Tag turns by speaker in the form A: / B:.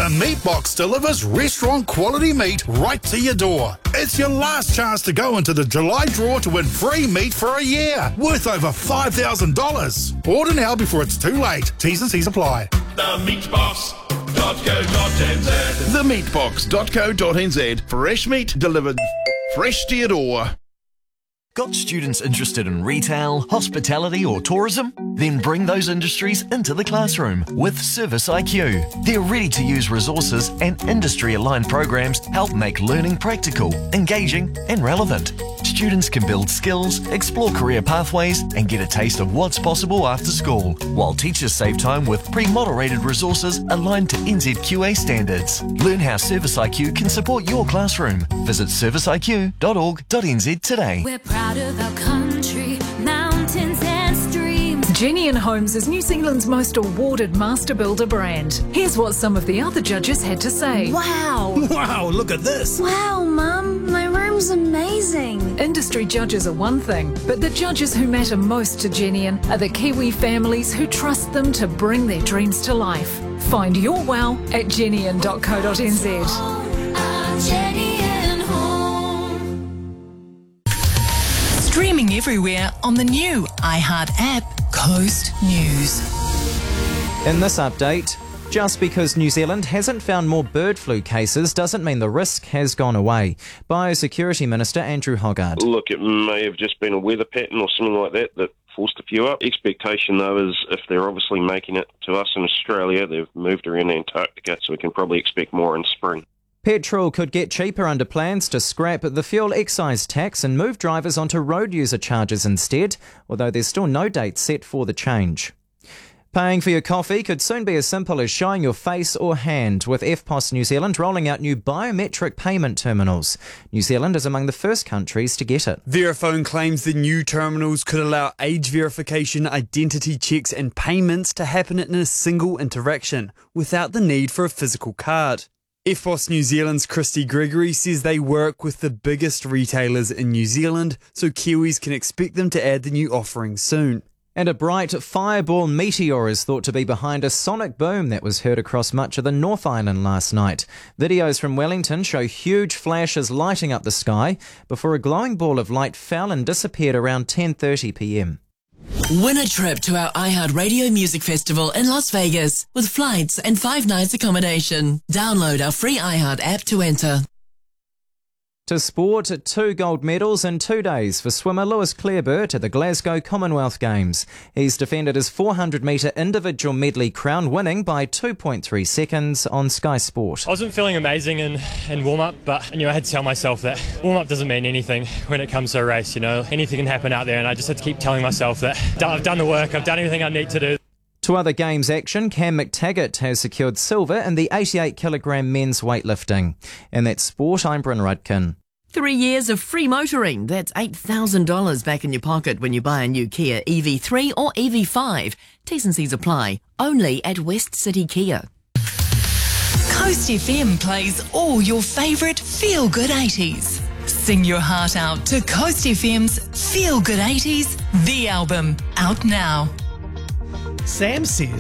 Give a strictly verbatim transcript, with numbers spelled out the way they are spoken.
A: The Meat Box delivers restaurant quality meat right to your door. It's your last chance to go into the July draw to win free meat for a year, worth over five thousand dollars. Order now before it's too late. T's and C's apply.
B: The meat box dot co dot n z.
C: the meat box dot co dot n z. Fresh meat delivered fresh to your door.
D: Got students interested in retail, hospitality or tourism? Then bring those industries into the classroom with Service I Q. Their ready-to-use resources and industry-aligned programs help make learning practical, engaging and relevant. Students can build skills, explore career pathways and get a taste of what's possible after school, while teachers save time with pre-moderated resources aligned to N Z Q A standards. Learn how Service I Q can support your classroom. Visit service I Q dot org dot n z today.
E: We're proud of our country, mountains and streams.
F: Genieon Homes is New Zealand's most awarded master builder brand. Here's what some of the other judges had to say.
E: Wow!
G: Wow, look at this!
E: Wow, Mum, my room's amazing.
F: Industry judges are one thing, but the judges who matter most to Genieon are the Kiwi families who trust them to bring their dreams to life. Find your wow at genieon dot co dot n z.
H: Streaming everywhere on the new iHeart app, Coast News.
I: In this update, just because New Zealand hasn't found more bird flu cases doesn't mean the risk has gone away. Biosecurity Minister Andrew Hoggard.
J: Look, it may have just been a weather pattern or something like that that forced a few up. Expectation, though, is if they're obviously making it to us in Australia, they've moved around Antarctica, so we can probably expect more in spring.
I: Petrol could get cheaper under plans to scrap the fuel excise tax and move drivers onto road user charges instead, although there's still no date set for the change. Paying for your coffee could soon be as simple as showing your face or hand, with F P O S New Zealand rolling out new biometric payment terminals. New Zealand is among the first countries to get it.
G: Verifone claims the new terminals could allow age verification, identity checks and payments to happen in a single interaction, without the need for a physical card. F P O S New Zealand's Christy Gregory says they work with the biggest retailers in New Zealand, so Kiwis can expect them to add the new offering soon.
I: And a bright fireball meteor is thought to be behind a sonic boom that was heard across much of the North Island last night. Videos from Wellington show huge flashes lighting up the sky before a glowing ball of light fell and disappeared around ten thirty p m.
H: Win a trip to our iHeart Radio Music Festival in Las Vegas with flights and five nights accommodation. Download our free iHeart app to enter.
I: To sport, two gold medals in two days for swimmer Lewis Clareburt at the Glasgow Commonwealth Games. He's defended his four hundred metre individual medley crown, winning by two point three seconds on Sky Sport.
K: I wasn't feeling amazing in, in warm-up, but you know, I had to tell myself that warm-up doesn't mean anything when it comes to a race. You know, anything can happen out there, and I just had to keep telling myself that I've done the work, I've done everything I need to do.
I: To other Games action, Cam McTaggart has secured silver in the eighty-eight kilogram men's weightlifting. In that sport, I'm Bryn Rudkin.
H: Three years of free motoring. That's eight thousand dollars back in your pocket when you buy a new Kia E V three or E V five. T's and C's apply. Only at West City Kia.
F: Coast F M plays all your favourite feel-good eighties. Sing your heart out to Coast F M's Feel Good eighties, the album, out now.
G: Sam says